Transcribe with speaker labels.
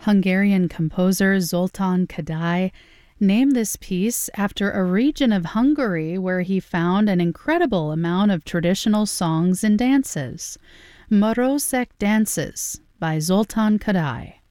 Speaker 1: Hungarian composer Zoltán Kodály named this piece after a region of Hungary where he found an incredible amount of traditional songs and dances. Marosek Dances by Zoltán Kodály.